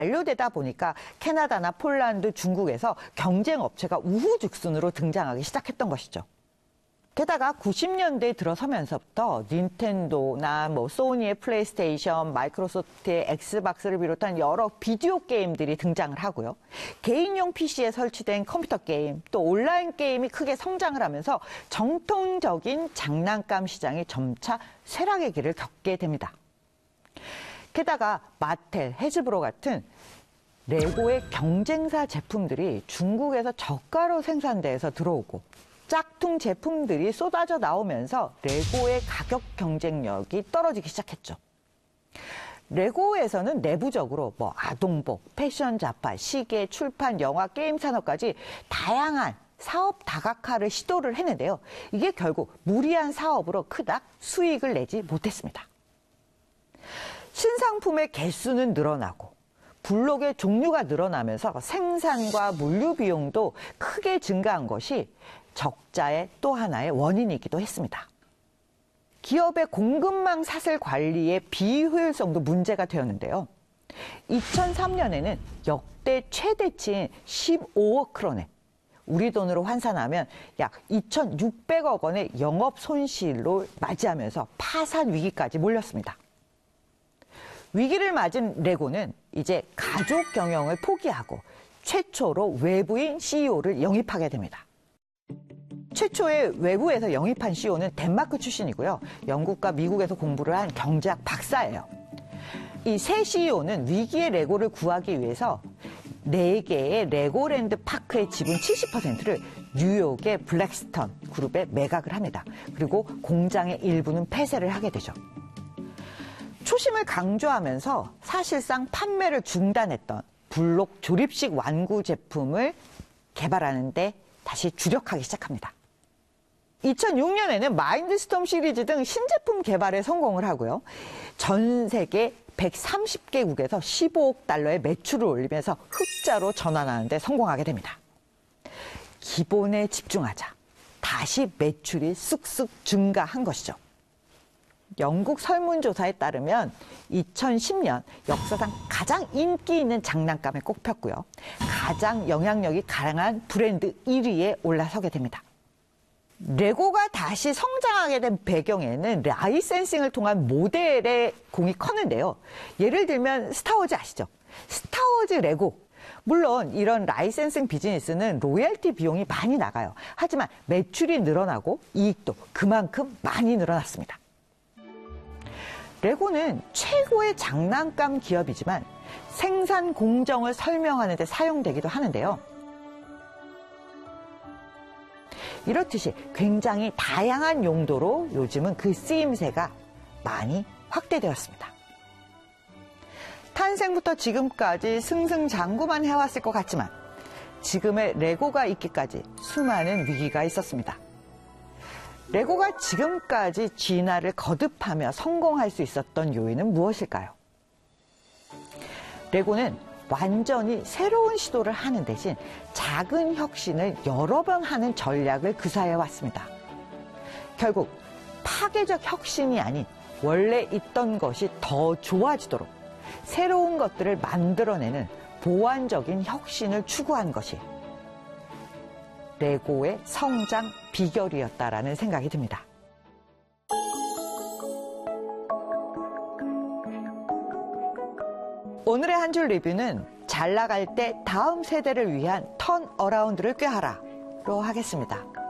만료되다 보니까 캐나다나 폴란드, 중국에서 경쟁 업체가 우후죽순으로 등장하기 시작했던 것이죠. 게다가 90년대에 들어서면서부터 닌텐도나 소니의 플레이스테이션, 마이크로소프트의 엑스박스를 비롯한 여러 비디오 게임들이 등장을 하고요. 개인용 PC에 설치된 컴퓨터 게임, 또 온라인 게임이 크게 성장을 하면서 정통적인 장난감 시장이 점차 쇠락의 길을 겪게 됩니다. 게다가 마텔, 해즈브로 같은 레고의 경쟁사 제품들이 중국에서 저가로 생산돼서 들어오고 짝퉁 제품들이 쏟아져 나오면서 레고의 가격 경쟁력이 떨어지기 시작했죠. 레고에서는 내부적으로 아동복, 패션 잡화, 시계, 출판, 영화, 게임 산업까지 다양한 사업 다각화를 시도를 했는데요. 이게 결국 무리한 사업으로 그닥 수익을 내지 못했습니다. 신상품의 개수는 늘어나고 블록의 종류가 늘어나면서 생산과 물류 비용도 크게 증가한 것이 적자의 또 하나의 원인이기도 했습니다. 기업의 공급망 사슬 관리의 비효율성도 문제가 되었는데요. 2003년에는 역대 최대치인 15억 크론에 우리 돈으로 환산하면 약 2,600억 원의 영업 손실로 맞이하면서 파산 위기까지 몰렸습니다. 위기를 맞은 레고는 이제 가족 경영을 포기하고 최초로 외부인 CEO를 영입하게 됩니다. 최초의 외부에서 영입한 CEO는 덴마크 출신이고요. 영국과 미국에서 공부를 한 경제학 박사예요. 이 새 CEO는 위기의 레고를 구하기 위해서 4개의 레고랜드 파크의 지분 70%를 뉴욕의 블랙스턴 그룹에 매각을 합니다. 그리고 공장의 일부는 폐쇄를 하게 되죠. 초심을 강조하면서 사실상 판매를 중단했던 블록 조립식 완구 제품을 개발하는데 다시 주력하기 시작합니다. 2006년에는 마인드스톰 시리즈 등 신제품 개발에 성공을 하고요. 전 세계 130개국에서 15억 달러의 매출을 올리면서 흑자로 전환하는 데 성공하게 됩니다. 기본에 집중하자. 다시 매출이 쑥쑥 증가한 것이죠. 영국 설문조사에 따르면 2010년 역사상 가장 인기 있는 장난감에 꼽혔고요. 가장 영향력이 강한 브랜드 1위에 올라서게 됩니다. 레고가 다시 성장하게 된 배경에는 라이센싱을 통한 모델의 공이 컸는데요. 예를 들면 스타워즈 아시죠? 스타워즈 레고. 물론 이런 라이센싱 비즈니스는 로열티 비용이 많이 나가요. 하지만 매출이 늘어나고 이익도 그만큼 많이 늘어났습니다. 레고는 최고의 장난감 기업이지만 생산 공정을 설명하는 데 사용되기도 하는데요. 이렇듯이 굉장히 다양한 용도로 요즘은 그 쓰임새가 많이 확대되었습니다. 탄생부터 지금까지 승승장구만 해왔을 것 같지만 지금의 레고가 있기까지 수많은 위기가 있었습니다. 레고가 지금까지 진화를 거듭하며 성공할 수 있었던 요인은 무엇일까요? 레고는 완전히 새로운 시도를 하는 대신 작은 혁신을 여러 번 하는 전략을 구사해 왔습니다. 결국 파괴적 혁신이 아닌 원래 있던 것이 더 좋아지도록 새로운 것들을 만들어내는 보완적인 혁신을 추구한 것이 레고의 성장 비결이었다라는 생각이 듭니다. 오늘의 한 줄 리뷰는 잘 나갈 때 다음 세대를 위한 턴어라운드를 꾀하라로 하겠습니다.